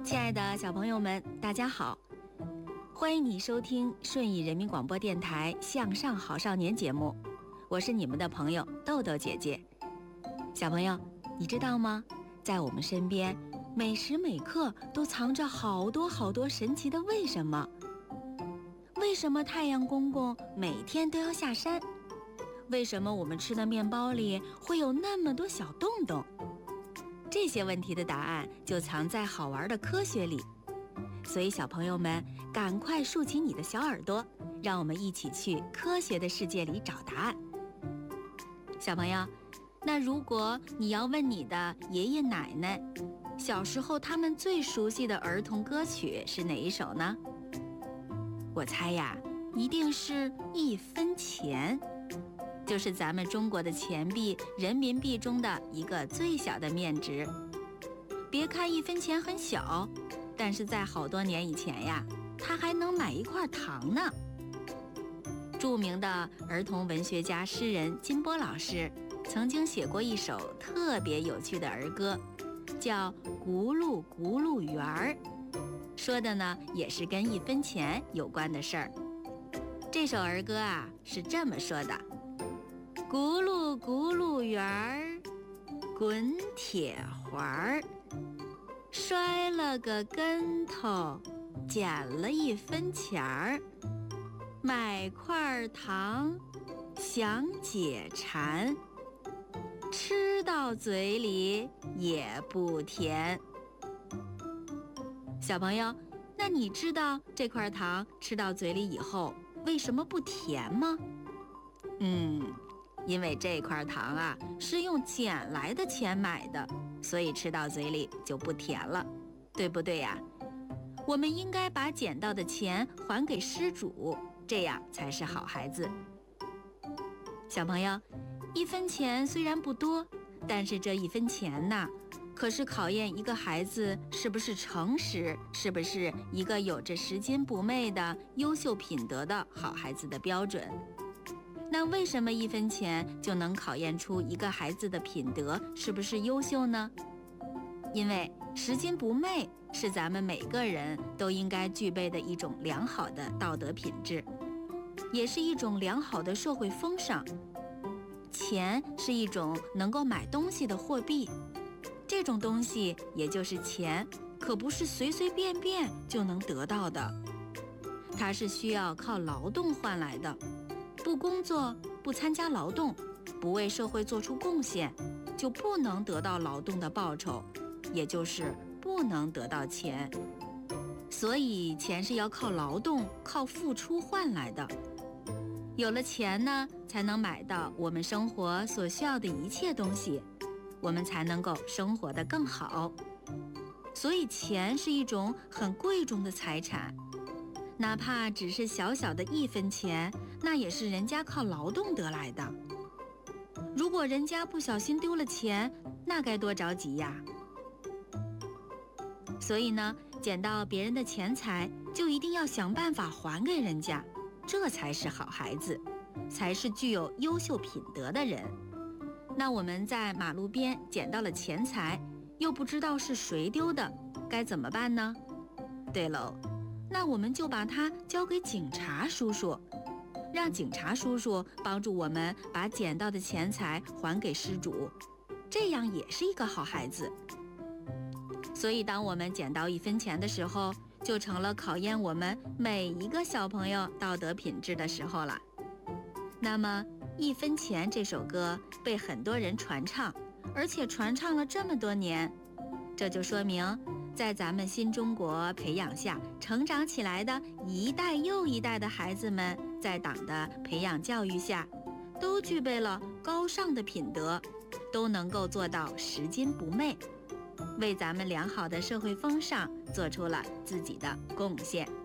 亲爱的小朋友们，大家好，欢迎你收听顺义人民广播电台向上好少年节目，我是你们的朋友豆豆姐姐。小朋友，你知道吗？在我们身边，每时每刻都藏着好多好多神奇的为什么。为什么太阳公公每天都要下山？为什么我们吃的面包里会有那么多小洞洞？这些问题的答案就藏在好玩的科学里，所以小朋友们赶快竖起你的小耳朵，让我们一起去科学的世界里找答案。小朋友，那如果你要问你的爷爷奶奶，小时候他们最熟悉的儿童歌曲是哪一首呢？我猜呀，一定是1分钱，就是咱们中国的钱币人民币中的一个最小的面值。别看1分钱很小，但是在好多年以前呀，它还能买一块糖呢。著名的儿童文学家诗人金波老师曾经写过一首特别有趣的儿歌，叫《咕噜咕噜园儿》，说的呢也是跟1分钱有关的事儿。这首儿歌啊是这么说的：咕噜咕噜园儿，滚铁环儿，摔了个跟头，捡了1分钱儿，买块糖，想解馋，吃到嘴里也不甜。小朋友，那你知道这块糖吃到嘴里以后为什么不甜吗？因为这块糖啊是用捡来的钱买的，所以吃到嘴里就不甜了，对不对呀？我们应该把捡到的钱还给失主，这样才是好孩子。小朋友，1分钱虽然不多，但是这1分钱呢，可是考验一个孩子是不是诚实，是不是一个有着拾金不昧的优秀品德的好孩子的标准。那为什么1分钱就能考验出一个孩子的品德是不是优秀呢？因为拾金不昧是咱们每个人都应该具备的一种良好的道德品质，也是一种良好的社会风尚。钱是一种能够买东西的货币，这种东西也就是钱，可不是随随便便就能得到的，它是需要靠劳动换来的。不工作，不参加劳动，不为社会做出贡献，就不能得到劳动的报酬，也就是不能得到钱。所以钱是要靠劳动，靠付出换来的。有了钱呢，才能买到我们生活所需要的一切东西，我们才能够生活得更好。所以钱是一种很贵重的财产，哪怕只是小小的1分钱，那也是人家靠劳动得来的。如果人家不小心丢了钱，那该多着急呀！所以呢，捡到别人的钱财，就一定要想办法还给人家，这才是好孩子，才是具有优秀品德的人。那我们在马路边捡到了钱财，又不知道是谁丢的，该怎么办呢？对喽，那我们就把它交给警察叔叔，让警察叔叔帮助我们把捡到的钱财还给失主，这样也是一个好孩子。所以当我们捡到1分钱的时候，就成了考验我们每一个小朋友道德品质的时候了。那么1分钱这首歌被很多人传唱，而且传唱了这么多年，这就说明在咱们新中国培养下成长起来的一代又一代的孩子们，在党的培养教育下，都具备了高尚的品德，都能够做到拾金不昧，为咱们良好的社会风尚做出了自己的贡献。